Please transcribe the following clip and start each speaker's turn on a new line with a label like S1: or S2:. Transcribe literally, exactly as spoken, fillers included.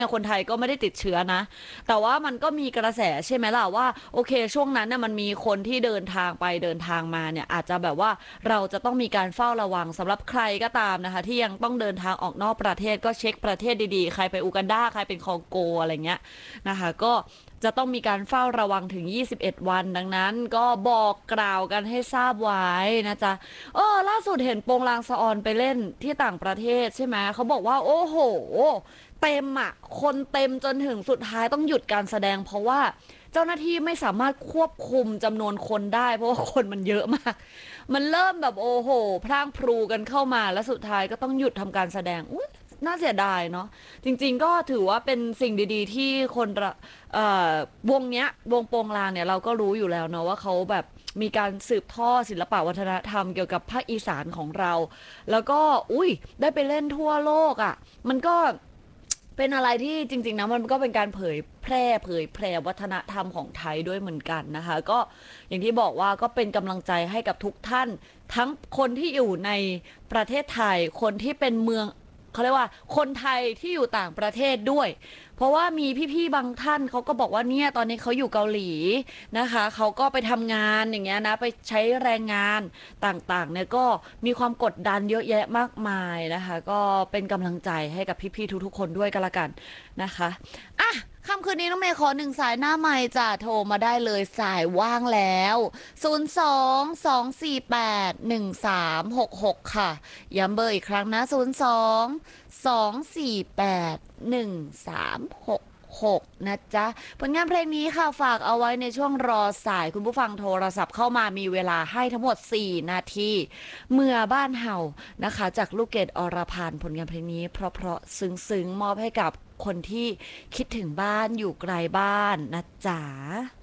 S1: คนไทยก็ไม่ได้ติดเชื้อนะแต่ว่ามันก็มีกระแสใช่ไหมล่ะว่าโอเคช่วงนั้นเนี่ยมันมีคนที่เดินทางไปเดินทางมาเนี่ยอาจจะแบบว่าเราจะต้องมีการเฝ้าระวังสำหรับใครก็ตามนะคะที่ยังต้องเดินทางออกนอกประเทศก็เช็คประเทศดีๆใครไปอูกันดาใครเป็นคองโกอะไรเงี้ยนะคะก็จะต้องมีการเฝ้าระวังถึงยี่สิบเอ็ดวันดังนั้นก็บอกกล่าวกันให้ทราบไว้นะจ๊ะเออล่าสุดเห็นโปงลางสะออนไปเล่นที่ต่างประเทศใช่ไหมเขาบอกว่าโอ้โหเต็มอ่ะคนเต็มจนถึงสุดท้ายต้องหยุดการแสดงเพราะว่าเจ้าหน้าที่ไม่สามารถควบคุมจำนวนคนได้เพราะว่าคนมันเยอะมากมันเริ่มแบบโอ้โหพร่างพรูกันเข้ามาแล้วสุดท้ายก็ต้องหยุดทำการแสดงอุ๊ยน่าเสียดายเนาะจริงๆก็ถือว่าเป็นสิ่งดีๆที่คนละเอ่อวงเนี้ยวงโปงลางเนี่ยเราก็รู้อยู่แล้วเนาะว่าเขาแบบมีการสืบทอดศิลปวัฒนธรรมเกี่ยวกับภาคอีสานของเราแล้วก็อุ้ยได้ไปเล่นทั่วโลกอะ่ะมันก็เป็นอะไรที่จริงๆนะมันก็เป็นการเผยแพร่เผยแพร่วัฒนธรรมของไทยด้วยเหมือนกันนะคะก็อย่างที่บอกว่าก็เป็นกำลังใจให้กับทุกท่านทั้งคนที่อยู่ในประเทศไทยคนที่เป็นเมืองเขาเรียกว่าคนไทยที่อยู่ต่างประเทศด้วยเพราะว่ามีพี่ๆบางท่านเขาก็บอกว่าเนี่ยตอนนี้เขาอยู่เกาหลีนะคะเขาก็ไปทำงานอย่างเงี้ยนะไปใช้แรงงานต่างๆเนี่ยก็มีความกดดันเยอะแยะมากมายนะคะก็เป็นกำลังใจให้กับพี่ๆทุกๆคนด้วยกันละกันนะคะอ่ะค่ำคืนนี้น้องเมย์ขอหนึ่งสายหน้าไมค์จะโทรมาได้เลยสายว่างแล้วศูนย์ สอง สอง สี่ แปด หนึ่ง สาม หก หกค่ะย้ำเบอร์อีกครั้งนะศูนย์ สอง สอง สี่ แปด หนึ่ง สาม หก หกนะจ๊ะผลงานเพลงนี้ค่ะฝากเอาไว้ในช่วงรอสายคุณผู้ฟังโทรศัพท์เข้ามามีเวลาให้ทั้งหมดสี่นาทีเมื่อบ้านเห่านะคะจากลูกเกดอรพันธ์ผลงานเพลงนี้เพราะๆซึ้งๆมอบให้กับคนที่คิดถึงบ้านอยู่ไกลบ้านนะจ๊ะ